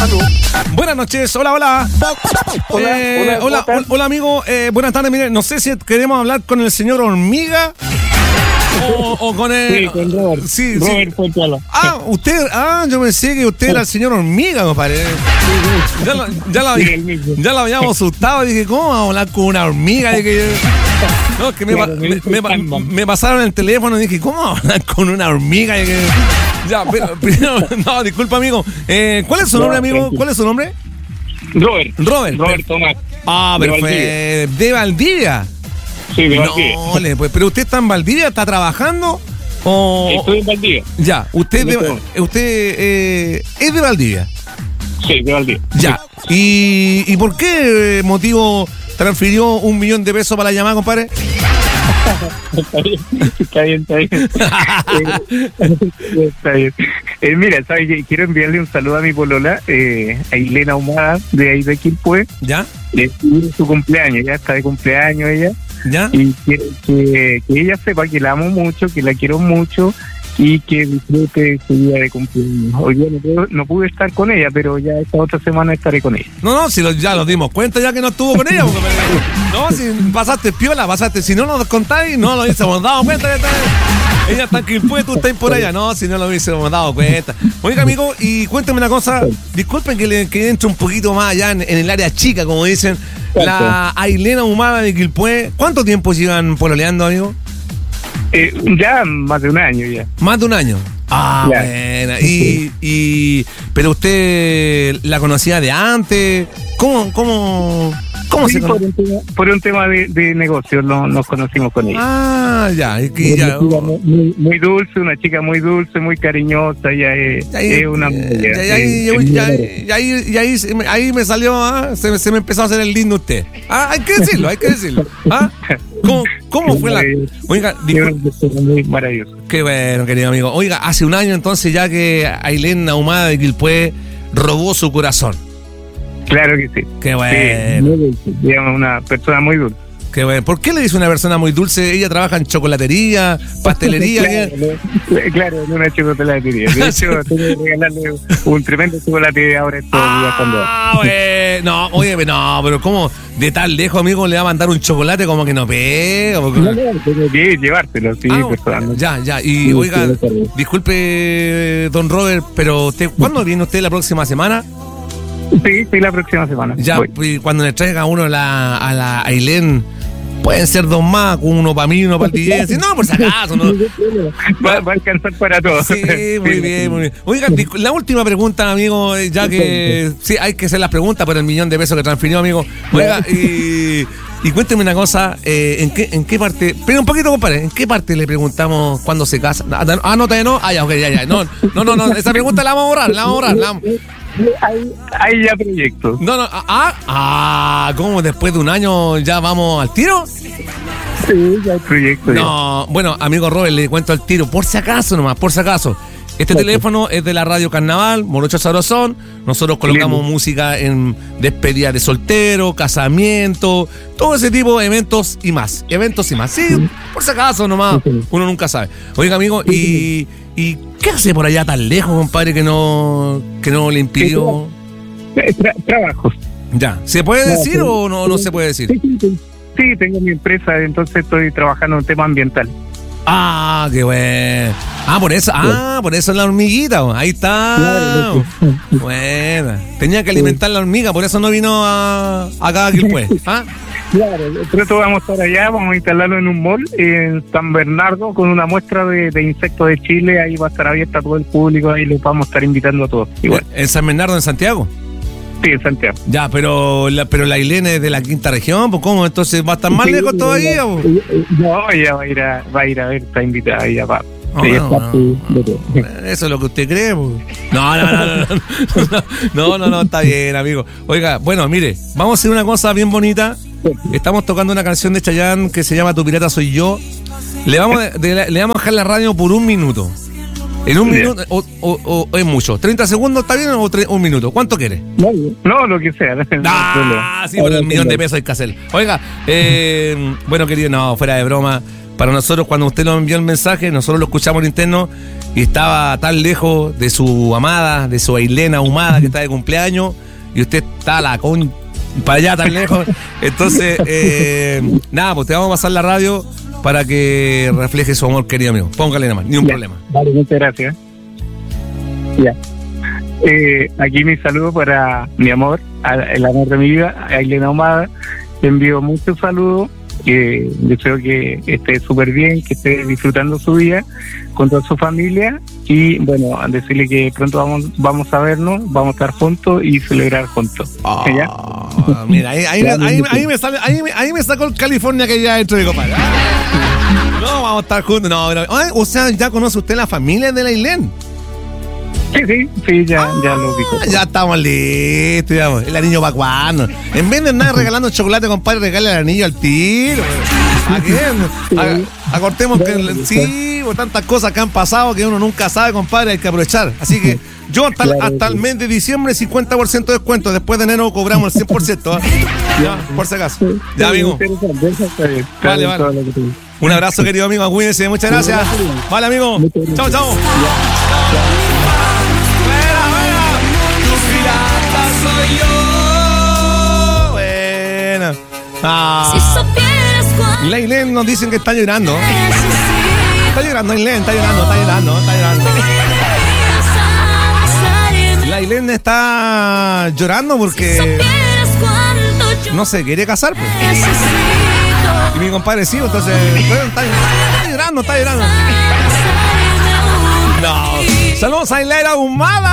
Buenas noches, hola. Hola, amigo. Buenas tardes, mire, no sé si queremos hablar con el señor Hormiga o con el... Sí, con Robert. Sí. Robert. Yo pensé que usted era el señor Hormiga, compadre. Ya lo habíamos asustado. Dije, ¿cómo vamos a hablar con una hormiga? Dije, no, que me pasaron el teléfono y dije, ¿cómo vamos a hablar con una hormiga? Dije, ya, pero primero, no, disculpa, amigo. ¿Cuál es su nombre, amigo? ¿Cuál es su nombre? Robert Tomás. Ah, perfecto. ¿De Valdivia? Sí, de Valdivia. No, pues, pero usted está en Valdivia, ¿está trabajando? Estoy en Valdivia. Ya, usted es de Valdivia. Sí, de Valdivia. Ya. ¿Y por qué motivo transfirió $1.000.000 para la llamada, compadre? Está bien. Está bien. Mira, ¿sabes qué? Quiero enviarle un saludo a mi polola, a Ilena Ahumada, de ahí de Quilpué. ¿Ya? Su cumpleaños, ya está de cumpleaños ella. ¿Ya? Y que ella sepa que la amo mucho, que la quiero mucho y que disfrute su día de cumpleaños. Hoy día no pude estar con ella, pero ya esta otra semana estaré con ella. No, si ya nos dimos cuenta ya que no estuvo con ella. No, si pasaste piola, si no nos contáis, no lo hubiésemos dado cuenta. Ella está en Quilpué, tú estás por allá. No, si no lo hubiésemos dado cuenta. Oiga, amigo, y cuéntame una cosa. Disculpen que entre un poquito más allá en el área chica, como dicen. La Ilena Ahumada de Quilpué. ¿Cuánto tiempo llevan pololeando, amigo? Ya más de un año ya. ¿Más de un año? Ah, ya. Buena. Pero usted la conocía de antes. ¿Cómo sí, se conoce? Por un tema de negocio nos conocimos con ella. Ah, ya. Muy dulce, una chica muy dulce, muy cariñosa. Ella es una... Ahí me salió, se me empezó a hacer el lindo usted. Hay que decirlo. ¿Cómo fue la...? Oiga, muy maravilloso. Qué bueno, querido amigo. Oiga, hace un año entonces ya que Ilena Ahumada de Quilpué robó su corazón. Claro que sí. Qué bueno. Sí, una persona muy dulce. Qué bueno. ¿Por qué le dice una persona muy dulce? Ella trabaja en chocolatería, pastelería. Claro, en una chocolatería. De hecho, tengo que regalarle un tremendo chocolate ahora estos días cuando... No, pero ¿cómo de tan lejos, amigo, le va a mandar un chocolate como que no pega? No, tengo que llevártelo, sí, Ya. Y oiga, disculpe, don Robert, pero ¿cuándo viene usted la próxima semana? Sí, la próxima semana. Ya, pues, cuando le traiga uno a la Ailén, pueden ser dos más, uno para mí, uno para el DJ. No, por si acaso. No. Va a alcanzar para todos. Sí, muy bien. Oiga, la última pregunta, amigo, ya que sí, hay que hacer las preguntas por el $1.000.000 que transfirió, amigo. Oiga, y cuénteme una cosa, ¿en qué parte? Espera un poquito, compadre, ¿en qué parte le preguntamos cuándo se casa? No, todavía no. Ya. No, esa pregunta la vamos a borrar. Hay ya proyectos. ¿Cómo después de un año ya vamos al tiro? Sí, ya hay proyectos. No, bueno, amigo Robert, le cuento al tiro, por si acaso. Este teléfono es de la Radio Carnaval, Morocho Sabrosón. Nosotros colocamos música en despedida de soltero, casamiento, todo ese tipo de eventos y más. Sí, por si acaso nomás, uno nunca sabe. Oiga, amigo, ¿y qué hace por allá tan lejos, compadre, que no le impidió? Trabajos. Ya, ¿se puede decir o no se puede decir? Sí, tengo mi empresa, entonces estoy trabajando en un tema ambiental. Ah, qué bueno. Por eso es la hormiguita. Ahí está. Buena. Tenía que alimentar la hormiga, por eso no vino acá a Quilpué. Claro, pronto vamos a estar allá, vamos a instalarlo en un mall en San Bernardo con una muestra de insectos de Chile. Ahí va a estar abierta a todo el público, ahí los vamos a estar invitando a todos. Igual. ¿En San Bernardo, en Santiago? Sí, en Santiago. Ya, pero la Ilena es de la quinta región, pues ¿cómo? Entonces va a estar más lejos todavía. No, ella va a ir a ver, está invitada ella va. Eso es lo que usted cree, pues. No, está bien, amigo. Oiga, bueno, mire, vamos a hacer una cosa bien bonita. Estamos tocando una canción de Chayanne que se llama Tu pirata soy yo. Le vamos a dejar la radio por 1 minuto. ¿En 1 minuto o es mucho? ¿30 segundos está bien o 1 minuto? ¿Cuánto quiere? No, lo que sea. Sí, por $1.000.000 hay que hacer. Oiga, bueno, querido, no, fuera de broma. para nosotros cuando usted nos envió el mensaje, nosotros lo escuchamos en interno y estaba tan lejos de su amada, de su Ailén ahumada que está de cumpleaños, y usted está para allá tan lejos. Entonces, nada, pues te vamos a pasar la radio para que refleje su amor, querido amigo. Póngale nada más, ni un problema. Vale, muchas gracias. Ya. Aquí mi saludo para mi amor, el amor de mi vida, Ailén ahumada. Te envío muchos saludos. Deseo que esté súper bien, que esté disfrutando su vida con toda su familia, y bueno, decirle que pronto vamos a vernos, vamos a estar juntos y celebrar juntos. ¿Ya? Mira, ahí me sacó el California que ya dentro de compadre. No, vamos a estar juntos. No, o sea, ya conoce usted la familia de la Ailén. Sí, ya lo dijo. Ya estamos listos, digamos. El anillo para cuando. En vez de andar regalando chocolate, compadre, regale el anillo al tiro. ¿A quién? Acortemos que sí, tantas cosas que han pasado que uno nunca sabe, compadre, hay que aprovechar. Así que yo hasta el mes de diciembre 50% de descuento, después de enero cobramos el 100%. Ya, por si acaso. Ya, amigo. Vale. Un abrazo, querido amigo, cuídense, muchas gracias. Vale, amigo. Chao. Soy yo. Buena. La Ailén nos dicen que está llorando. Está llorando, Ailén, está llorando. La Ailén está llorando porque no se quiere casar, pues. Y mi compadre sí, entonces está llorando. No. Saludos a Ailén ahumada.